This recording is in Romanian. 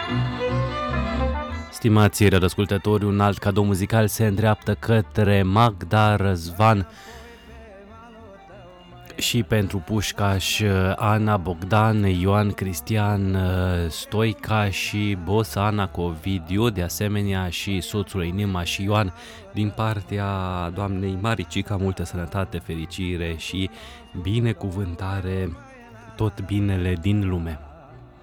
Stimați radioascultători, un alt cadou muzical se îndreaptă către Magda Răzvan și pentru Pușcaș, Ana Bogdan, Ioan Cristian Stoica și bosa Ana Covidiu, de asemenea și soțul ei Nima și Ioan, din partea doamnei Maricica, multă sănătate, fericire și binecuvântare, tot binele din lume.